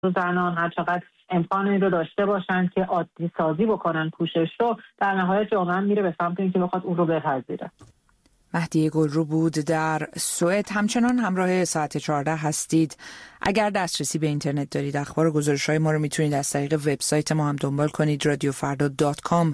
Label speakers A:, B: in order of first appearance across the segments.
A: زنان هر چقدر امکان این رو داشته باشن که عادی سازی بکنن پوشش رو، در نهایت جامعه میره به سمت اینکه بخواد اون رو بپذیره.
B: مهدیه گلرو بود در سوئد. همچنان همراه ساعت 14 هستید. اگر دسترسی به اینترنت دارید، اخبار و گزارش‌های ما رو میتونید از طریق وبسایت ما هم دنبال کنید. radiofarda.com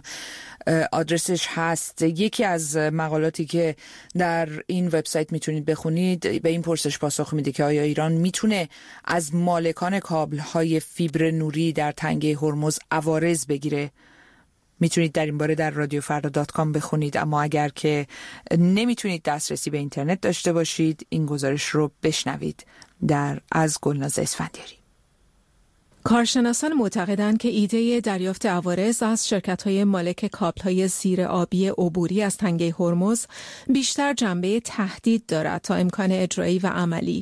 B: آدرسش هست. یکی از مقالاتی که در این وبسایت میتونید بخونید به این پرسش پاسخ میده که آیا ایران میتونه از مالکان کابل‌های فیبر نوری در تنگه هرمز عوارض بگیره. میتونید در این باره در radiofarda.com بخونید. اما اگر که نمیتونید دسترسی به اینترنت داشته باشید، این گزارش رو بشنوید از گلناز اسفندیاری.
C: کارشناسان معتقدند که ایده دریافت عوارض از شرکت‌های مالک کابل‌های زیر آبی عبوری از تنگه هرمز بیشتر جنبه تهدید دارد تا امکان اجرایی و عملی.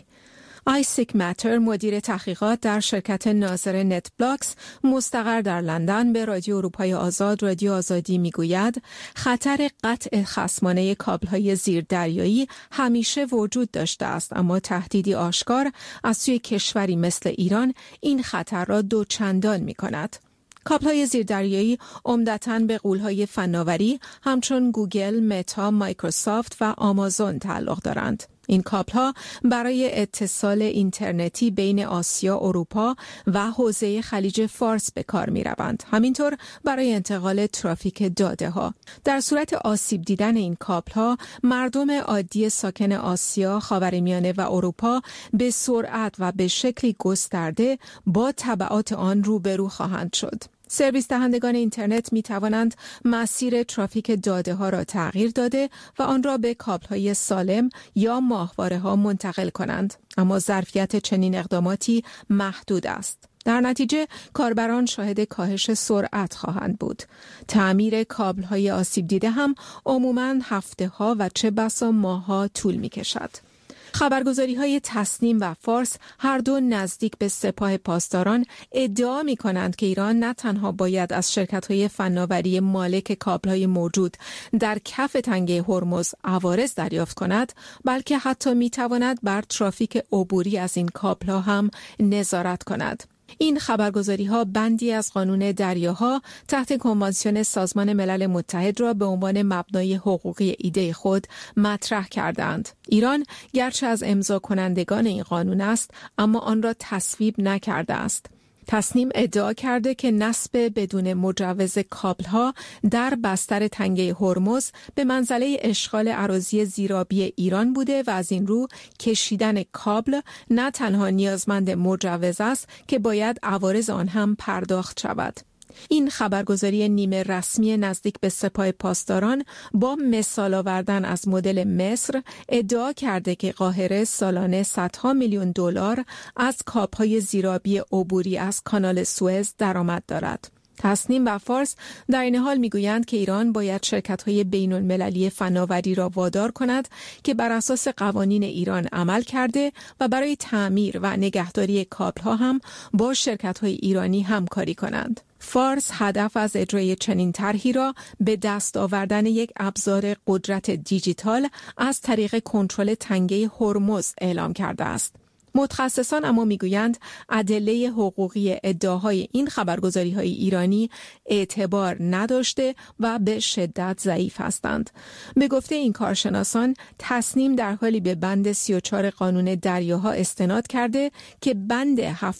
C: آیسیک ماتر، مدیر تحقیقات در شرکت ناظر نت بلاکس مستقر در لندن، به رادیو اروپای آزاد رادیو آزادی میگوید خطر قطع خصمانه کابل‌های زیردریایی همیشه وجود داشته است، اما تهدیدی آشکار از سوی کشوری مثل ایران این خطر را دوچندان می‌کند. کابل‌های زیردریایی عمدتاً به غول‌های فناوری همچون گوگل، متا، مایکروسافت و آمازون تعلق دارند. این کابل‌ها برای اتصال اینترنتی بین آسیا، اروپا و حوزه خلیج فارس به کار می‌روند. همینطور برای انتقال ترافیک داده‌ها. در صورت آسیب دیدن این کابل‌ها، مردم عادی ساکن آسیا، خاورمیانه و اروپا به سرعت و به شکلی گسترده با تبعات آن روبرو خواهند شد. سرویس دهندگان اینترنت می توانند مسیر ترافیک داده ها را تغییر داده و آن را به کابل های سالم یا ماهواره ها منتقل کنند، اما ظرفیت چنین اقداماتی محدود است. در نتیجه کاربران شاهد کاهش سرعت خواهند بود. تعمیر کابل های آسیب دیده هم عموماً هفته ها و چه بسا ماه ها طول می کشد. خبرگزاری‌های تصنیم و فارس هر دو نزدیک به سپاه پاسداران ادعا می‌کنند که ایران نه تنها باید از شرکت‌های فناوری مالک کابل‌های موجود در کف تنگه هرمز عوارض دریافت کند، بلکه حتی می‌تواند بر ترافیک عبوری از این کابل‌ها هم نظارت کند. این خبرگزاری‌ها بندی از قانون دریاها تحت کنوانسیون سازمان ملل متحد را به عنوان مبنای حقوقی ایده خود مطرح کردند. ایران گرچه از امضا کنندگان این قانون است، اما آن را تصویب نکرده است. تصنیم ادعا کرده که نصب بدون مجوز کابل‌ها در بستر تنگه هرمز به منزله اشغال اراضی زیرآبی ایران بوده و از این رو کشیدن کابل نه تنها نیازمند مجوز است که باید عوارض آن هم پرداخت شود. این خبرگزاری نیمه رسمی نزدیک به سپاه پاسداران با مثال آوردن از مدل مصر ادعا کرده که قاهره سالانه صدها میلیون دلار از کابل‌های زیرآبی عبوری از کانال سوئز درآمد دارد. تصنیم و فارس در این حال میگویند که ایران باید شرکت‌های بین‌المللی فناوری را وادار کند که بر اساس قوانین ایران عمل کرده و برای تعمیر و نگهداری کابل‌ها هم با شرکت‌های ایرانی همکاری کنند. فارس هدف از اجرای چنین طرحی را به دست آوردن یک ابزار قدرت دیجیتال از طریق کنترل تنگه هرمز اعلام کرده است. متخصصان اما میگویند ادله حقوقی ادعاهای این خبرگزاری‌های ایرانی اعتبار نداشته و به شدت ضعیف هستند. به گفته این کارشناسان، تصنیم در حالی به بند 34 قانون دریاها استناد کرده که بند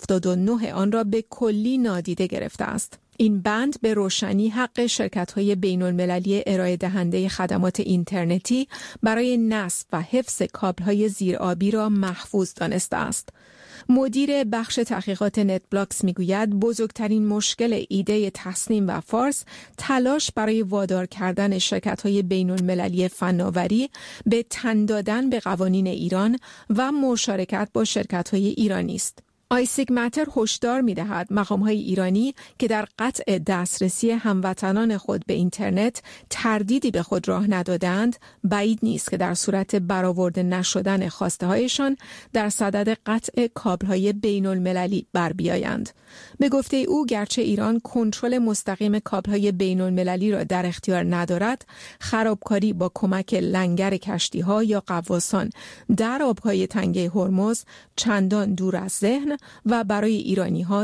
C: 79 آن را به کلی نادیده گرفته است. این بند به روشنی حق شرکت‌های بین‌المللی ارائه دهنده خدمات اینترنتی برای نصب و حفظ کابل‌های زیرآبی را محفوظ دانسته است. مدیر بخش تحقیقات نت بلاکس میگوید بزرگترین مشکل ایده تصنیم و فارس تلاش برای وادار کردن شرکت‌های بین‌المللی فناوری به تن دادن به قوانین ایران و مشارکت با شرکت‌های ایرانی است. آیسیک ماتر هشدار می‌دهد مقام‌های ایرانی که در قطع دسترسی هموطنان خود به اینترنت تردیدی به خود راه ندادند، بعید نیست که در صورت برآورده نشدن خواسته‌هایشان در صدد قطع کابل‌های بین‌المللی بر بیایند. به گفته او گرچه ایران کنترل مستقیم کابل‌های بین‌المللی را در اختیار ندارد، خرابکاری با کمک لنگر کشتی‌ها یا غواصان در آب‌های تنگه هرمز چندان دور از ذهن و برای ایرانی ها